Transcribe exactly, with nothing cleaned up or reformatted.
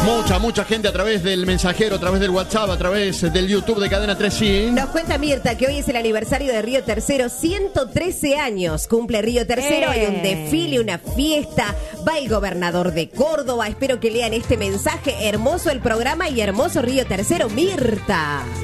Mucha, mucha gente a través del mensajero, a través del WhatsApp, a través del YouTube de Cadena tres Sí. Nos cuenta Mirta que hoy es el aniversario de Río Tercero, ciento trece años cumple Río Tercero, Eh. hay un desfile, una fiesta, va el gobernador de Córdoba, espero que lean este mensaje, hermoso el programa y hermoso Río Tercero, Mirta.